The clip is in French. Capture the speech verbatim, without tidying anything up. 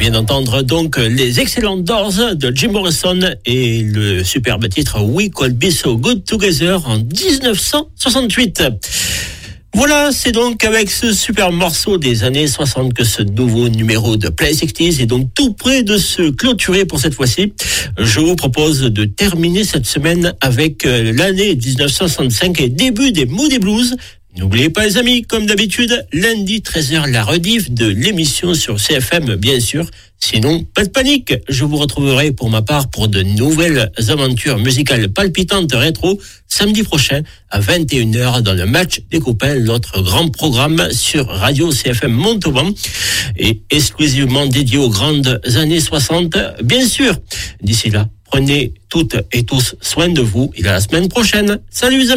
vient d'entendre donc les excellents Doors de Jim Morrison et le superbe titre We Could Be So Good Together en dix-neuf cent soixante-huit. Voilà, c'est donc avec ce super morceau des années soixante que ce nouveau numéro de Play sixties est donc tout près de se clôturer pour cette fois-ci. Je vous propose de terminer cette semaine avec l'année dix-neuf cent soixante-cinq et début des Moody Blues. N'oubliez pas les amis, comme d'habitude, lundi treize heures, la rediff de l'émission sur C F M, bien sûr. Sinon, pas de panique, je vous retrouverai pour ma part pour de nouvelles aventures musicales palpitantes rétro samedi prochain à vingt et une heures dans le match des copains, notre grand programme sur Radio C F M Montauban et exclusivement dédié aux grandes années soixante, bien sûr. D'ici là, prenez toutes et tous soin de vous et à la semaine prochaine. Salut les amis.